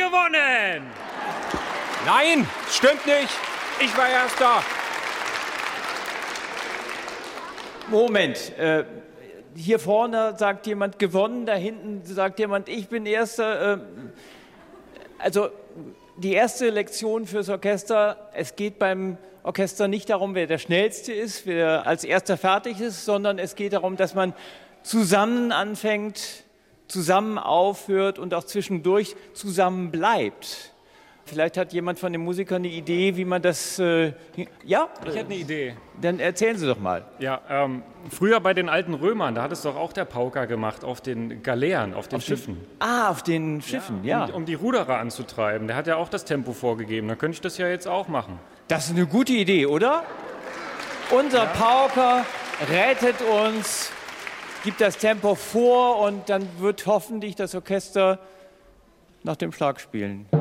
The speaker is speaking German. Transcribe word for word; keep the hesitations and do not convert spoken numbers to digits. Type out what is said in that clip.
gewonnen! Nein, stimmt nicht. Ich war Erster. Moment, äh, hier vorne sagt jemand gewonnen, da hinten sagt jemand, ich bin Erster. Äh, also die erste Lektion fürs Orchester, es geht beim Orchester nicht darum, wer der Schnellste ist, wer als Erster fertig ist, sondern es geht darum, dass man zusammen anfängt, zusammen aufhört und auch zwischendurch zusammen bleibt. Vielleicht hat jemand von den Musikern eine Idee, wie man das... Äh, ja? Ich hätte eine Idee. Dann erzählen Sie doch mal. Ja, ähm, früher bei den alten Römern, da hat es doch auch der Pauker gemacht auf den Galeeren, auf den auf Schiffen. Den, ah, auf den Schiffen, ja. Um, um die Ruderer anzutreiben. Der hat ja auch das Tempo vorgegeben. Dann könnte ich das ja jetzt auch machen. Das ist eine gute Idee, oder? Unser ja. Pauker rettet uns, gibt das Tempo vor und dann wird hoffentlich das Orchester nach dem Schlag spielen.